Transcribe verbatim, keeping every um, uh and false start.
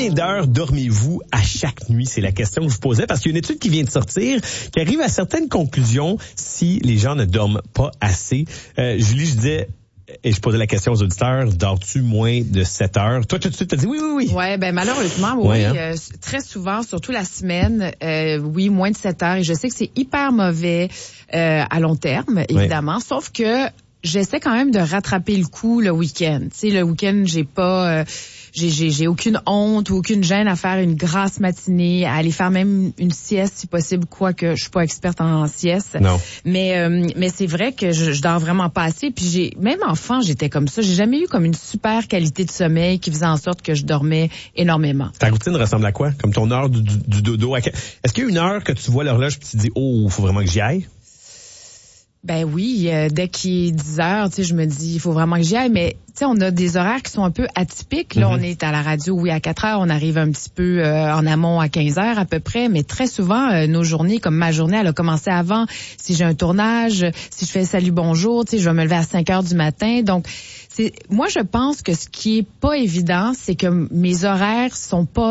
Combien d'heures dormez-vous à chaque nuit? C'est la question que je vous posais parce qu'il y a une étude qui vient de sortir qui arrive à certaines conclusions si les gens ne dorment pas assez. Euh, Julie, je disais... Et je posais la question aux auditeurs, dors-tu moins de sept heures? Toi, tout de suite, t'as dit oui, oui, oui. Ouais, ben malheureusement, oui. Ouais, hein? euh, très souvent, surtout la semaine, euh, oui, moins de sept heures. Et je sais que c'est hyper mauvais euh, à long terme, évidemment. Ouais. Sauf que j'essaie quand même de rattraper le coup le week-end. Tu sais, le week-end, j'ai pas... Euh, J'ai, j'ai, j'ai aucune honte ou aucune gêne à faire une grasse matinée, à aller faire même une sieste si possible, quoique je suis pas experte en sieste. Non. Mais euh, mais c'est vrai que je, je dors vraiment pas assez. Puis j'ai même enfant, j'étais comme ça. J'ai jamais eu comme une super qualité de sommeil qui faisait en sorte que je dormais énormément. Ta routine ressemble à quoi? Comme ton heure du, du, du dodo? Est-ce qu'il y a une heure que tu vois l'horloge puis tu te dis, oh, faut vraiment que j'y aille? Ben oui, euh, dès qu'il est dix heures, tu sais, je me dis, il faut vraiment que j'y aille. Mais tu sais, on a des horaires qui sont un peu atypiques. Là, mm-hmm. on est à la radio, oui, à quatre heures. On arrive un petit peu euh, en amont à quinze heures à peu près. Mais très souvent, euh, nos journées, comme ma journée, elle a commencé avant. Si j'ai un tournage, si je fais salut bonjour, tu sais, je vais me lever à cinq heures du matin. Donc, c'est moi, je pense que ce qui est pas évident, c'est que mes horaires sont pas